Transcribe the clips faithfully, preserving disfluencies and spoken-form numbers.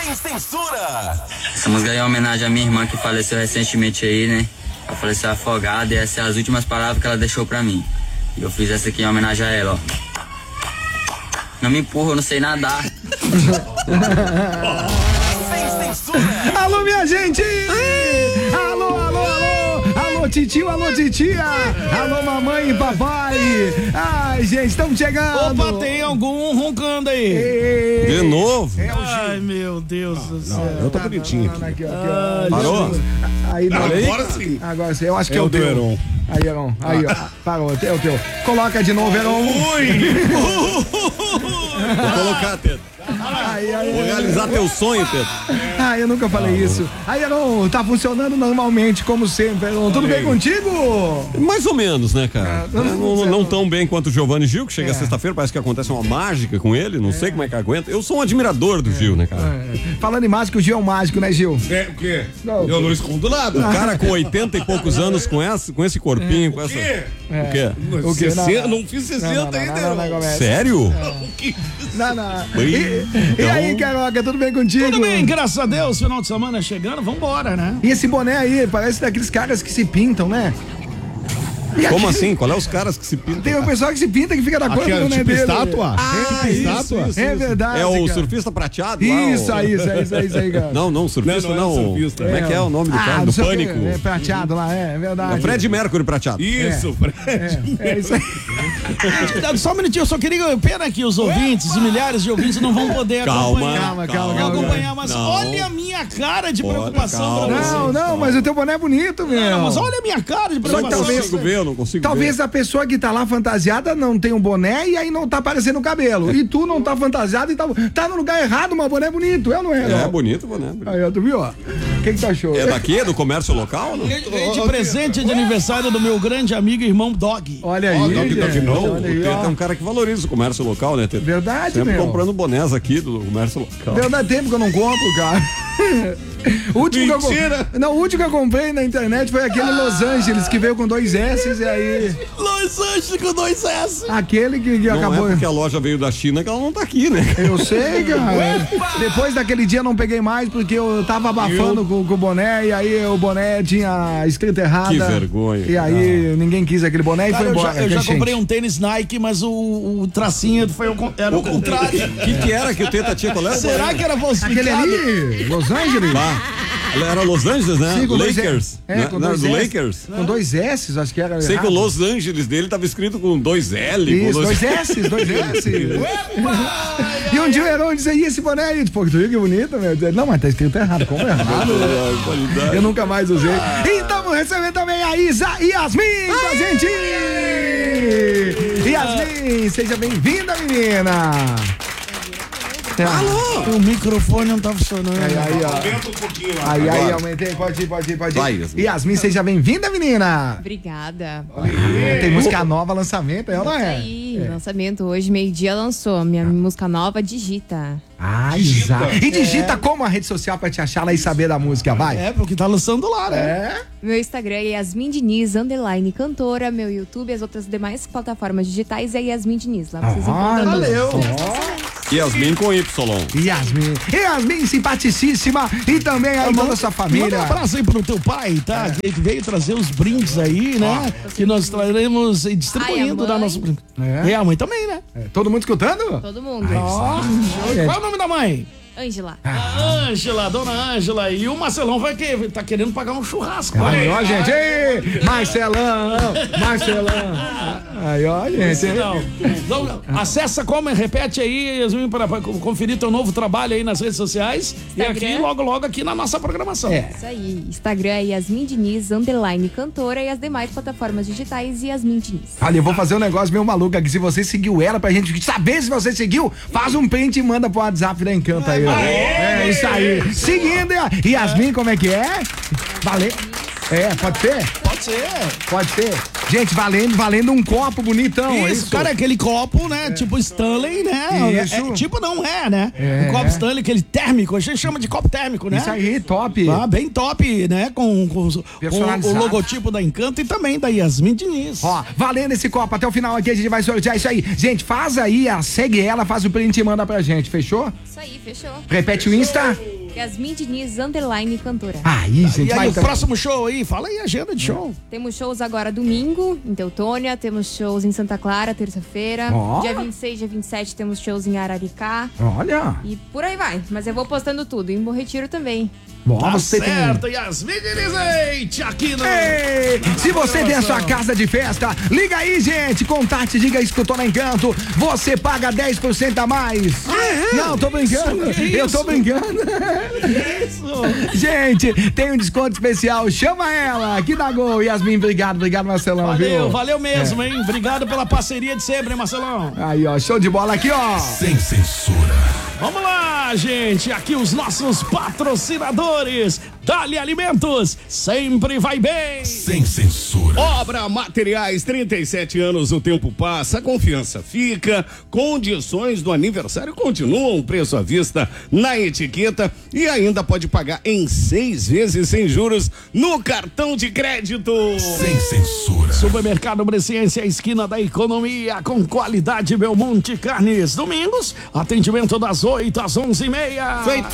Sem censura. Essa música é uma homenagem à minha irmã que faleceu recentemente aí, né? Ela faleceu afogada e essas são as últimas palavras que ela deixou pra mim. E eu fiz essa aqui em homenagem a ela, ó. Não me empurra, eu não sei nadar. Sem censura. Alô, minha gente! Alô, alô, alô! Alô, titio, alô, titia! Alô, mamãe e papai! Ai, gente, estamos chegando! Opa, tem algum roncando aí? Ei, De novo? É o Ai, meu Deus do céu. Eu tô bonitinho aqui. aqui, aqui, ó. Parou? Aí, não. Agora sim. Agora sim, eu acho que é, É o o do teu. Heron. Aí, Heron. Aí, ó. Parou, é o teu. Coloca de novo, Heron. Vou colocar, Pedro. Ai, ai, Vou ai. realizar teu sonho, Pedro. Ah, eu nunca falei isso. Aí, Heron, tá funcionando normalmente, como sempre, Heron. Tudo bem contigo? Mais ou menos, né, cara? não- É, não, não tão bem quanto o Giovanni Gil, que chega É. sexta-feira, parece que acontece uma mágica com ele, não sei como é que aguenta. Eu sou um admirador do Gil, né, cara? É. Falando em mágico, o Gil é um mágico, né, Gil? É, o quê? Não, Eu não escondo nada. O cara com oitenta e poucos anos, com, essa, com esse corpinho, com essa... quê? O quê? O quê? Não, sessenta, não. não fiz Não, não, sessenta não, ainda, não, não, irmão. não, Sério? Não, não. Bem, E, e então- aí, Caroca, tudo bem contigo? Tudo bem, graças a Deus, final de semana chegando, vambora, né? E esse boné aí, parece daqueles caras que se pintam, né? E Como aqui- assim? Qual é os caras que se pintam? Tem um pessoal que se pinta que fica da cor Aqui do é boné tipo dele. estátua? Ah, tipo isso, estátua? isso, É isso. verdade, É o cara. surfista prateado lá? Isso, o... aí, isso aí, isso aí, isso aí, cara. Não, não, surfista Não, não. não é surfista. Como é que é o nome do Ah, cara? não Do sei o quê. Pânico. É prateado lá, é, é verdade. É o Fred Mercury prateado. Isso, Fred. É, é isso aí. Só um minutinho, eu só queria. Pena que os ouvintes, e milhares de ouvintes, não vão poder Calma, acompanhar. calma, calma, Não calma. acompanhar, mas Não. olha a minha cara de Olha, preocupação calma. pra você. Não, não, mas o teu boné é bonito, meu. Não, mas olha a minha cara de Eu não preocupação. consigo ver, eu não consigo Talvez ver. a pessoa que tá lá fantasiada não tem um boné e aí não tá aparecendo o cabelo. E tu não tá fantasiado e tá, tá no lugar errado, mas o boné é bonito, é ou não é? É não? bonito, né? Aí, ó, tu viu, ó? O que que tu achou? É daqui, é do comércio local? Não? Ganhei ganhei de presente de aniversário do meu grande amigo e irmão Dog. Olha aí, Ó, Dog gente, Dog Não. olha aí, Tem ó. um cara que valoriza o comércio local, né? Tem- Verdade, Sempre meu. comprando bonés aqui do comércio local. Verdade, tempo que eu não compro, cara. O último que eu Mentira. com- Não, o último que eu comprei na internet foi aquele Los Angeles que veio com dois S e aí. Los Angeles com dois S. Aquele que, que Não acabou. é porque a loja veio da China que ela não tá aqui, né? Eu sei, cara. Depois daquele dia eu não peguei mais porque eu tava abafando com, com o boné e aí o boné tinha escrito errada. Que vergonha. E aí ninguém quis aquele boné e Cara, foi eu embora. já, eu que já gente. comprei um tênis Nike, mas o, o tracinho foi o, con- era o contrário. O que, que era que o Teta tinha? Qual era? Será que era falsificado? Aquele ali, Los Angeles? Lá. Era Los Angeles, né? Sim, com dois Lakers. S. É, né? com Não era dois do S. Lakers? Com dois S, acho que era. Sei que o errado. Los Angeles dele tava escrito com dois L. com Isso, dois S, dois S. E um dia o Heron disse, e esse boné aí? Pô, tu viu que bonito, meu? Eu disse, não, mas tá escrito errado, como é errado? Ah, qualidade. Eu nunca mais usei. Então vamos receber também a Isa Yasmin com a gente! Yasmin, seja bem-vinda, menina! Alô? O microfone não tá funcionando. Aí, aí, ó. Aumenta um pouquinho lá. Aí, aí, Agora. aumentei. Pode ir, pode ir, pode ir. Vai, Yasmin. Yasmin, seja bem-vinda, menina! Obrigada. Tem música nova, lançamento, ela Isso é? aí, lançamento hoje, meio-dia lançou. Minha música nova, Digita. Ah, exato. E digita como a rede social pra te achar lá e saber da música, vai? É, porque tá lançando lá, né? É? Meu Instagram é Yasmin Diniz, underline cantora. Meu YouTube e as outras demais plataformas digitais é Yasmin Diniz. Lá vocês Ah, encontram valeu. todos. Yasmin com Y. Yasmin. Yasmin, simpaticíssima. E também aí toda a sua Manda um família. abraço aí pro teu pai, tá? Que veio trazer os brindes aí, né? Que nós traremos e distribuindo Ai, a da mãe. nossa. É. É, a mãe também, né? É, todo mundo escutando? Todo mundo. Ó, qual é o nome da mãe? Ângela. A Ângela, dona Ângela. E o Marcelão vai que tá querendo pagar um churrasco. Aí, Aí, ó, gente. Ei, Marcelão. Marcelão. Aí, ó, gente. Não. Então, acessa como, repete aí, Yasmin, para para conferir teu novo trabalho aí nas redes sociais. E Instagram. aqui, logo, logo, aqui na nossa programação. É. Isso aí. Instagram é Yasmin Diniz, underline cantora. E as demais plataformas digitais, Yasmin Diniz. Olha, eu vou fazer um negócio meio maluco aqui. Se você seguiu ela, pra gente saber se você seguiu, faz um print e manda pro WhatsApp da Encanto aí. ó. É, isso aí. Seguindo, Yasmin, como é que é? Valeu. É, pode ser? Pode ser. Pode ser. Gente, valendo, valendo um copo bonitão. Isso, é isso? cara, aquele copo, né? Tipo Stanley, né? Isso. É, tipo não é, né? É. Um copo Stanley, aquele térmico, a gente chama de copo térmico, né? Isso aí, top. Ah, bem top, né? Com, com, com Personalizado. o logotipo da Encanto e também da Yasmin Diniz. Ó, valendo esse copo até o final aqui, a gente vai sortear isso aí. Gente, faz aí, a, segue ela, faz o print e manda pra gente, fechou? Isso aí, fechou. Repete o Insta. Yasmin Diniz, underline cantora. Aí, gente, E aí, vai o então. próximo show aí, fala aí a agenda de show. Temos shows agora domingo, em Teutônia. Temos shows em Santa Clara, terça-feira. Ó. Dia vinte e seis, dia vinte e sete, temos shows em Araricá. Olha. E por aí vai. Mas eu vou postando tudo. Em Bom Retiro também. Bom, Tá você certo, tem... Yasmin Diniz, eite, aqui no... Ei, se você tem a sua casa de festa, liga aí, gente. Contate, diga isso que eu tô na Encanto. Você paga dez por cento a mais. Não, tô brincando. Isso, que Eu tô isso? brincando. Isso. Gente, tem um desconto especial. Chama ela aqui da Gol. Yasmin, obrigado, obrigado, Marcelão. Valeu, viu? valeu mesmo, hein? Obrigado pela parceria de sempre, hein, Marcelão? Aí, ó, show de bola aqui, ó. Sem censura. Vamos lá, gente. Aqui os nossos patrocinadores. Dali Alimentos, sempre vai bem. Sem censura. Obra Materiais, trinta e sete anos, o tempo passa, a confiança fica, condições do aniversário continuam, preço à vista na etiqueta e ainda pode pagar em seis vezes sem juros no cartão de crédito. Sem censura. Supermercado Bresciense, a esquina da economia, com qualidade Belmonte Carnes. Domingos, atendimento das oito às onze e meia. Feito!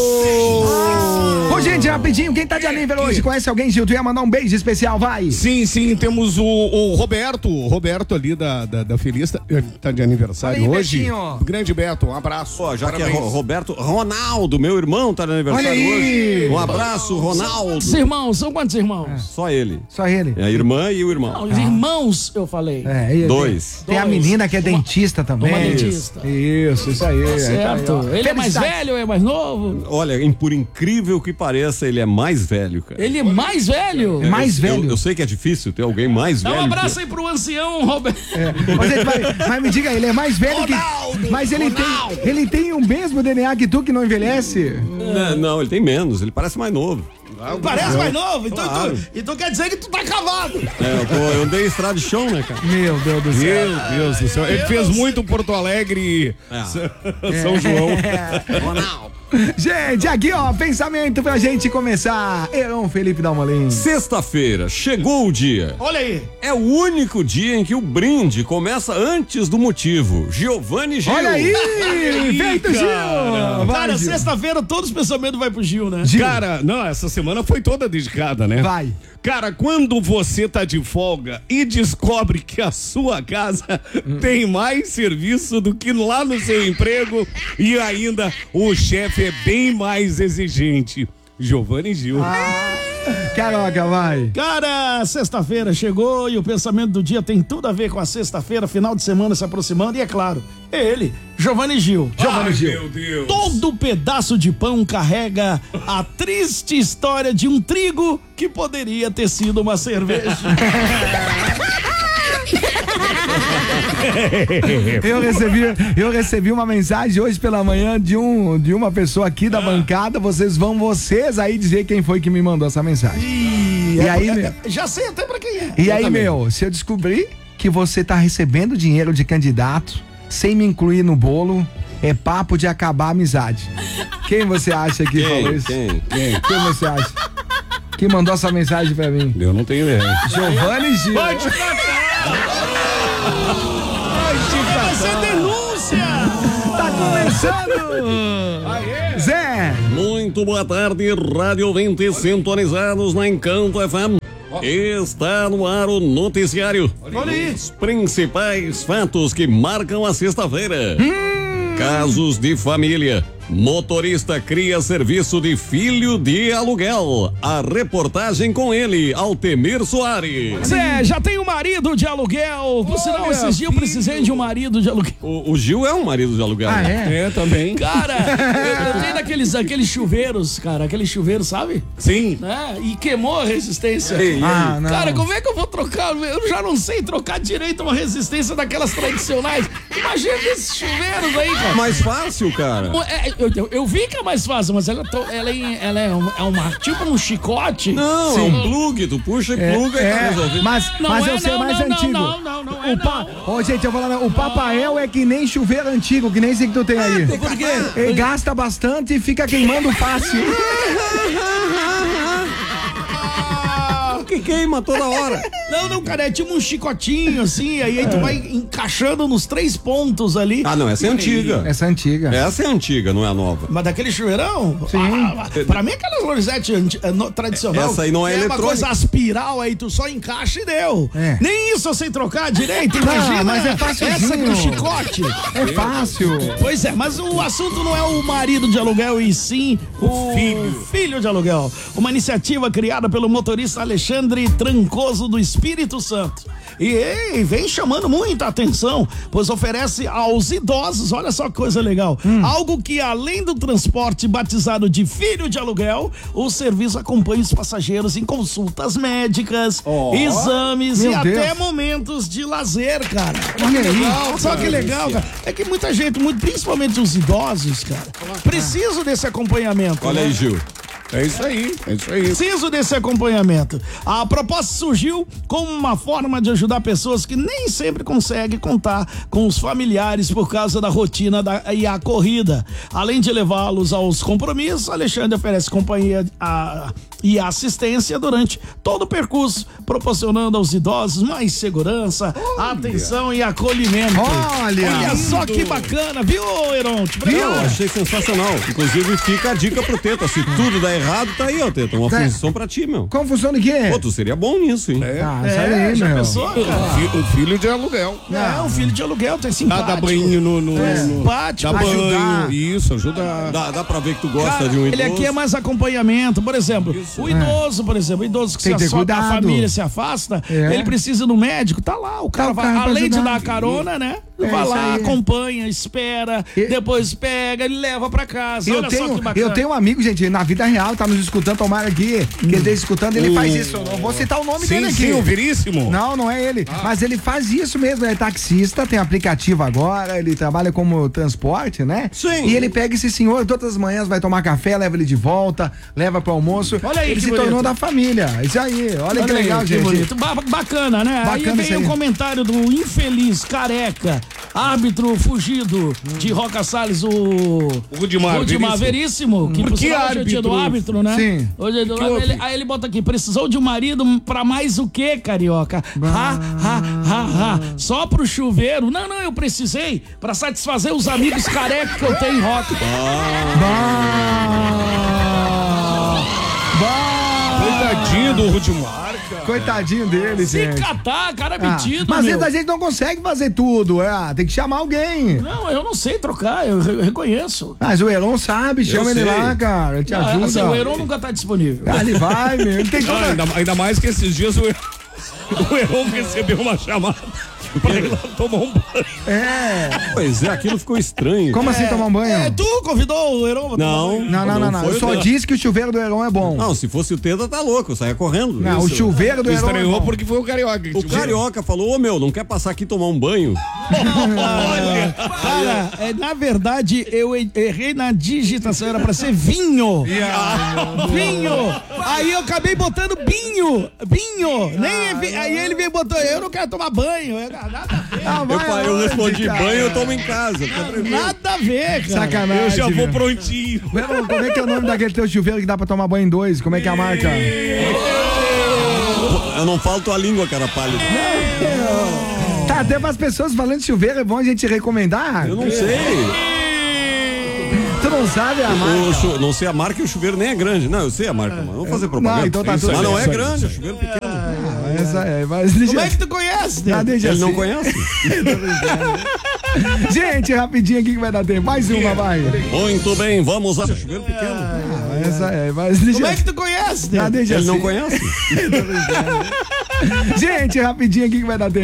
Ô, gente, rapidinho, quem tá de aniversário hoje? Conhece alguém, Gil? Tu ia mandar um beijo especial, vai. Sim, sim, temos o, o Roberto, o Roberto ali da, da, da Feliz, tá, tá de aniversário Olha aí, hoje. Betinho. Grande Beto, um abraço. Pô, já Parabéns. que é Ro- Roberto Ronaldo, meu irmão, tá de aniversário Olha aí. hoje. Um abraço, Ronaldo. Quantos irmãos? São quantos irmãos? Só ele. Só ele. É a irmã e o irmão. Não, os irmãos, eu falei. É, e- Dois. Tem a Dois. menina que é dentista também. uma dentista. Isso, isso aí. Certo. Aí, ó. Ele é mais Felicidades. velho ou é mais novo? Olha, em- por incrível que pareça, ele é mais velho, cara. Ele é mais velho? É mais Eu- velho. Eu, eu sei que é difícil ter alguém mais Dá velho. um abraço aí pro ancião, Roberto. Ô, gente, mas, mas me diga, ele é mais velho Ronaldo, que. Mas ele tem, ele tem o mesmo D N A que tu que não envelhece? Não, não, ele tem menos, ele parece mais novo. Parece mais novo, então, Claro. tu, então quer dizer que tu tá cavado. É, eu, tô, eu andei em estrada de chão, né, cara? Meu Deus do céu. Meu Deus do céu. Ele fez muito Porto Alegre, É. São João. Ronaldo. Gente, aqui ó, pensamento pra gente começar. Heron Felipe Dalmolin. Sexta-feira, chegou o dia. Olha aí. É o único dia em que o brinde começa antes do motivo. Giovanni Gil. Olha aí, feito Gil. Vai, Cara, Gil. sexta-feira todos os pensamentos vai pro Gil, né? Gil. Cara, não, essa semana foi toda dedicada, né? Vai. Cara, quando você tá de folga e descobre que a sua casa tem mais serviço do que lá no seu emprego e ainda o chefe é bem mais exigente. Giovanni Gil. Caroca, vai. Cara, sexta-feira chegou e o pensamento do dia tem tudo a ver com a sexta-feira, final de semana se aproximando e é claro, é ele, Giovanni Gil. Giovanni Gil. Meu Deus. Todo pedaço de pão carrega a triste história de um trigo que poderia ter sido uma cerveja. Eu recebi, eu recebi uma mensagem hoje pela manhã de, um, de uma pessoa aqui da bancada. Vocês vão, vocês aí dizer quem foi que me mandou essa mensagem. E, E aí, meu? já sei até pra quem é. E Eu aí, também. meu, se eu descobrir que você tá recebendo dinheiro de candidato sem me incluir no bolo, é papo de acabar a amizade. Quem você acha que falou Quem? isso? Quem? Quem? Quem você acha? Quem mandou essa mensagem pra mim? Eu não tenho ideia. Giovanni Gil. Vai ser denúncia! Tá começando! Zé! Muito boa tarde, Rádio vinte sintonizados na Encanto F M. Está no ar o noticiário. Olha aí. Os principais fatos que marcam a sexta-feira. Casos de família. Motorista cria serviço de filho de aluguel. A reportagem com ele, Altemir Soares. Zé, já tem um marido de aluguel. Por sinal, Olha, esses dias eu precisei de um marido de aluguel. O, o Gil é um marido de aluguel. Ah, né? é? É, também. Cara, eu, eu tenho daqueles aqueles chuveiros, cara, aqueles chuveiros, sabe? Sim. Né? E queimou a resistência. Ei, Ah, não. Cara, como é que eu vou trocar? Eu já não sei trocar direito uma resistência daquelas tradicionais. Imagina esses chuveiros aí, cara. Mais fácil, cara. É, eu, eu, eu vi que é mais fácil, mas ela, to, ela, é, ela é, uma, é uma tipo um chicote. Não, Sim. é um plug, tu puxa e pluga e tá É, resolvido. mas, Não mas é, eu sei não, mais não, antigo. Não, não, não, não é o pa... não. Ô, gente, eu vou falar, o Papael é que nem chuveiro antigo, que nem esse que tu tem aí. Por quê? Ele gasta bastante e fica queimando fácil. Que queima toda hora. Não, não, cara, é tipo um chicotinho assim, aí, aí tu vai encaixando nos três pontos ali. Ah, não, essa é antiga. Essa é antiga. Essa é antiga, não é a nova. Mas daquele chuveirão? Sim. Ah, pra mim, aquela Lorisette anti- eh, no- tradicional. Essa aí não é uma eletrônica. coisa aspiral aí, tu só encaixa e deu. É. Nem isso eu sei trocar direito, imagina. mas é facilzinho. Essa com chicote. É fácil. Pois é, mas o assunto não é o marido de aluguel e sim o, filho. filho de aluguel. Uma iniciativa criada pelo motorista Alexandre Trancoso do Espírito Santo. E ei, vem chamando muita atenção, pois oferece aos idosos, olha só que coisa legal, hum. algo que além do transporte batizado de filho de aluguel, o serviço acompanha os passageiros em consultas médicas, oh, exames e Deus. até momentos de lazer, cara. Olha aí. Legal, só que legal, cara. É que muita gente, muito, principalmente os idosos, cara, precisam desse acompanhamento. Olha né? aí, Gil. É isso aí, é isso aí. Preciso desse acompanhamento. A proposta surgiu como uma forma de ajudar pessoas que nem sempre conseguem contar com os familiares por causa da rotina da, e a corrida. Além de levá-los aos compromissos, Alexandre oferece companhia a, e assistência durante todo o percurso, proporcionando aos idosos mais segurança, Olha. atenção e acolhimento. Olha, Olha só que bacana, viu, Heron? Eu achei sensacional. Inclusive, fica a dica pro Teta. Se tudo der errado, tá aí, ó, Teta. Uma É. função pra ti, meu. Como funciona o quê? Pô, tu seria bom nisso, hein? É, Ah, É, sai aí, já meu. pensou, cara? Fi- o filho de aluguel. É, um filho de aluguel, tem Dá, simpático. dá banho no. no, É. no Simpático. dá Ajudar. banho, isso, ajuda. Dá, dá pra ver que tu gosta Cara, de um idoso. ele aqui é mais acompanhamento. Por exemplo, o idoso, por exemplo, o idoso que Tem que se ter assoca, a cuidado. família se afasta, É. ele precisa ir no médico, tá lá. O cara Tá o vai, cara pra além de ajudar. dar a carona, né? É, vai isso lá, aí. acompanha, espera, E- depois pega, ele leva pra casa. Eu Olha só tenho, que bacana. eu tenho um amigo, gente, na vida real, tá nos escutando, tomara aqui, que ele esteja escutando, ele faz isso. Eu não vou citar o nome Sim, dele aqui. sim, o Veríssimo. Não, não é ele. Mas ele faz isso mesmo. Ele é taxista, tem aplicativo agora, ele trabalha como transporte, né? Sim. E ele pega esse senhor todas as manhãs, vai tomar café, leva ele de volta, leva pro almoço. Olha aí ele que se bonito. tornou da família. Isso aí, olha, que Olha aí, legal, que gente. bonito. Ba- Bacana, né? Bacana aí isso vem aí. o comentário do infeliz careca, árbitro fugido de Roca Salles, o O Rudimar, Rudimar Veríssimo, que Por por que sinal hoje é dia do árbitro? árbitro, né? Sim. Hoje é do Que árbitro. houve? Ele- Aí ele bota aqui, precisou de um marido pra mais o quê, carioca? Ha, ha, ha, ha. Só pro chuveiro? Não, não, eu precisei pra satisfazer os amigos carecas que eu tenho em Roca. Bah! Bah! Coitadinho do Rudimar, cara. Coitadinho dele, Se gente. catar, cara Ah, metido, mas meu. a gente não consegue fazer tudo, é, tem que chamar alguém. Não, eu não sei trocar, eu re- reconheço. Mas o Elon sabe, chama ele sei. lá, cara, ele te Ah, ajuda. assim, o Heron nunca tá disponível. Ah, ele vai, meu, ele tem Não, toda... ainda, ainda mais que esses dias o O Heron recebeu uma chamada pra ir lá tomar um banho. É, Pois é, aquilo ficou estranho. como assim tomar um banho? É, tu convidou o Heron? pra tomar Não, banho? Não, não, não, não. foi Eu o só Teta. disse que o chuveiro do Heron é bom. Não, se fosse o Teta, tá louco, eu saia correndo. Não, o Isso. chuveiro do Tu Heron é estranhou bom. porque foi o Carioca. que O te- Carioca falou, ô meu, não quer passar aqui tomar um banho? Olha. Cara, é, na verdade, eu e- errei na digitação, era pra ser vinho. Vinho. Aí eu acabei botando binho. Binho. Nem é vi- aí ele veio e botou, eu não quero tomar banho. Eu- Nada a ver. Ah, Eu, vai fa- eu aonde, respondi, cara? banho eu tomo em casa. Tá tranquilo. Nada a ver, cara. Sacanagem. Eu já vou meu. prontinho. Heron, como é que é o nome daquele teu chuveiro que dá pra tomar banho em dois? Como é que é a marca? Eu não falo tua língua, cara pálida. Tá, até para as pessoas falando de chuveiro, é bom a gente recomendar? Eu não sei. Tu não sabe a marca? O chu- não sei a marca e o chuveiro nem é grande. Não, eu sei a marca, mas não vou fazer propaganda. Não, então tá Isso tudo aí. Mas não é bem. grande, é chuveiro pequeno. Essa é, mas deixa... Como é que tu conhece, né? Ah, deixa Ele não assim. conhece? Gente, rapidinho aqui que vai dar tempo. Mais uma, vai. Muito bem, vamos a chuveiro pequeno. Ah, essa é, mas deixa... Como é que tu conhece, né? Ah, deixa Ele não assim. conhece? Gente, rapidinho aqui que vai dar tempo.